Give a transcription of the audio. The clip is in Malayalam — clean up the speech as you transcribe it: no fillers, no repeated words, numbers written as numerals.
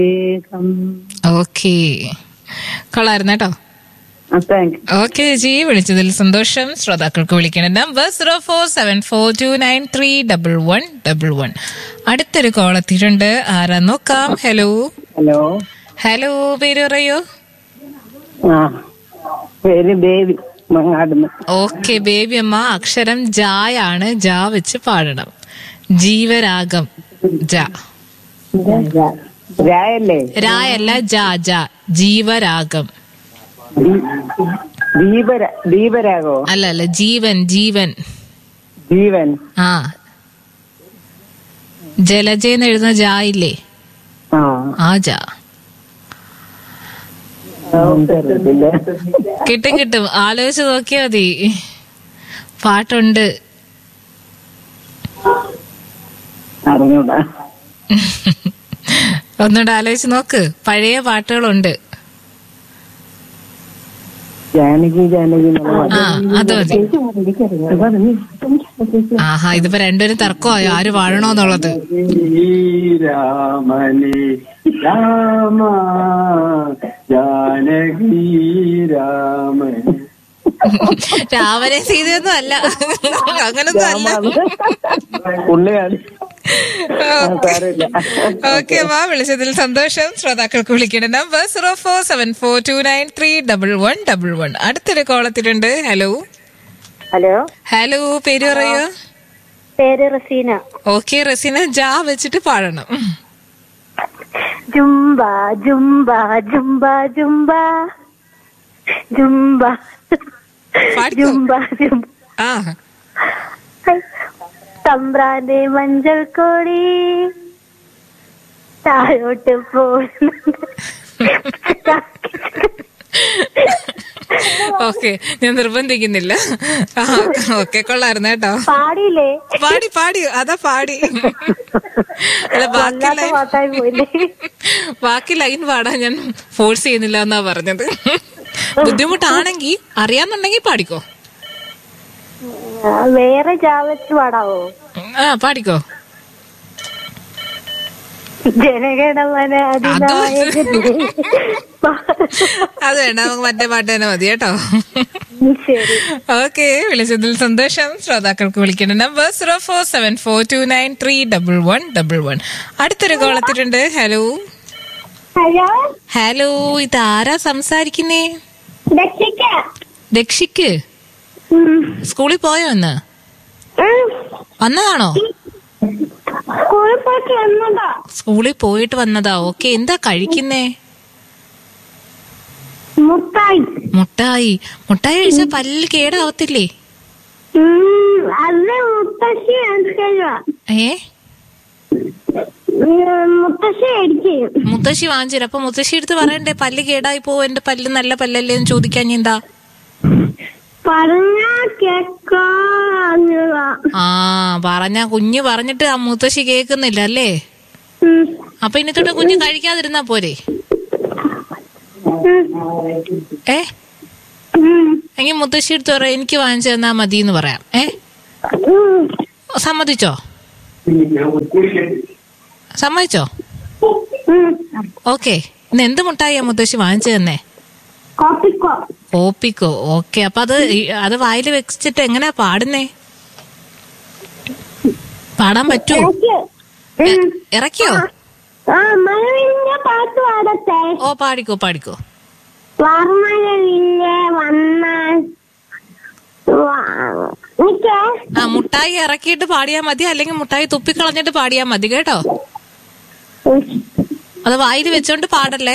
ഓക്കെ, കൊള്ളായിരുന്നു കേട്ടോ. ഓക്കെ ജി, വിളിച്ചതിൽ സന്തോഷം. ശ്രോതാക്കൾക്ക് വിളിക്കണ നമ്പർ 0474293111. അടുത്തൊരു കോൾ എത്തിയിട്ടുണ്ട്. ആരാ നോക്കാം. ഹലോ ഹലോ, പേര് പറയോ? പേര് ബേബി. ഓക്കെ ബേബി അമ്മ, അക്ഷരം ജായാണ്. ജാ വെച്ച് പാടണം. ജീവരാഗം. ജാ. രായല്ല, ജാ ജാ. ജീവരാഗം. ദീപരാഗോ? അല്ല, ജീവൻ ജീവൻ ജീവൻ. ആ, ജലജയെന്ന് എഴുതുന്ന ജാ ഇല്ലേ, ആ ജാ. കിട്ടും, ആലോചിച്ച് നോക്കിയാ മതി. പാട്ടുണ്ട്. ഒന്നുകൂടെ ആലോചിച്ച് നോക്ക്. പഴയ പാട്ടുകളുണ്ട്. അത് മതി. ആഹാ, ഇതിപ്പോ രണ്ടുപേരും തർക്കമായോ ആര് വാഴണോന്നുള്ളത്? രാമനേ രാമ ജാനകി രാമൻ. രാമനെ സീതയൊന്നും അല്ല, അങ്ങനൊന്നും അല്ല. ഓക്കെ വാ, വിളിച്ചതിൽ സന്തോഷം. ശ്രോതാക്കൾക്ക് വിളിക്കേണ്ട നമ്പർ 0474293111. അടുത്തൊരു കോളത്തിലുണ്ട്. ഹലോ ഹലോ, പേര് പറയോ? പേര് റസീന. ഓക്കെ റസീന, ജാ വെച്ചിട്ട് പാടണം. Zumba Zumba Zumba Zumba Zumba Zumba Zumba. ആ, തമ്പ്രാന്റെ മഞ്ചൾ കൊടി താഴോട്ട് പോകുന്നുണ്ട്. ഓക്കെ, ഞാൻ നിർബന്ധിക്കുന്നില്ല. ഓക്കെ, കൊള്ളായിരുന്നു കേട്ടോ. പാടിയില്ലേ? പാടി അതാ പാടി. അല്ല, ബാക്കി ലൈൻ പാടാൻ ഞാൻ ഫോഴ്സ് ചെയ്യുന്നില്ല എന്നാ പറഞ്ഞത്. ബുദ്ധിമുട്ടാണെങ്കിൽ അറിയാന്നുണ്ടെങ്കിൽ പാടിക്കോ. വേറെ ജാവച്ച് പാടാവോ? ആ, പാടിക്കോ. ജനഗണമന അത് വേണ്ട, നമുക്ക് മറ്റേ പാട്ട് തന്നെ മതി കേട്ടോ. ഓക്കെ, വിളിച്ചതിൽ സന്തോഷം. ശ്രോതാക്കൾക്ക് വിളിക്കേണ്ട നമ്പർ 0474293111. അടുത്തൊരു കോളത്തിട്ടുണ്ട്. ഹലോ ഹലോ, ഇതാരാ സംസാരിക്കുന്നേ? ദക്ഷിക്ക്. സ്കൂളിൽ പോയോ ഇന്ന്? വന്നതാണോ? സ്കൂളിൽ പോയിട്ട് വന്നതാ. ഓക്കെ, എന്താ കഴിക്കുന്നേ? മുട്ടായി കഴിച്ചാ പല്ല് കേടാവത്തില്ലേ? മുത്തശ്ശി വാങ്ങിച്ചു. അപ്പൊ മുത്തശ്ശി എടുത്ത് പറയണ്ടേ പല്ല് കേടായി പോവും, എന്റെ പല്ല് നല്ല പല്ലല്ലേ എന്ന് ചോദിക്കാൻ. എന്താ പറഞ്ഞ കുഞ്ഞ് പറഞ്ഞിട്ട് ആ മുത്തശ്ശി കേക്കുന്നില്ല അല്ലേ? അപ്പൊ ഇനി തൊട്ട് കുഞ്ഞ് കഴിക്കാതിരുന്നാ പോരെ? എങ്കിൽ മുത്തശ്ശി എടുത്ത് പറയാം എനിക്ക് വാങ്ങിച്ചു തന്നാ മതി എന്ന് പറയാം. സമ്മതിച്ചോ? ഓക്കെ, ഇന്ന് എന്ത് മുട്ടായിയാ മുത്തശ്ശി വാങ്ങിച്ചു തന്നെ? ഓപ്പിക്കോ. ഓക്കെ, അപ്പൊ അത് വായിൽ വെച്ചിട്ട് എങ്ങനെയാ പാടുന്നേ? പാടാൻ പറ്റുമോ? ഇറക്കിയോ? ഓ, പാടിക്കോ. ആ, മുട്ടായി ഇറക്കിയിട്ട് പാടിയാ മതി, അല്ലെങ്കിൽ മുട്ടായി തുപ്പിക്കളഞ്ഞിട്ട് പാടിയാ മതി കേട്ടോ. അത് വായിൽ വെച്ചോണ്ട് പാടല്ലേ.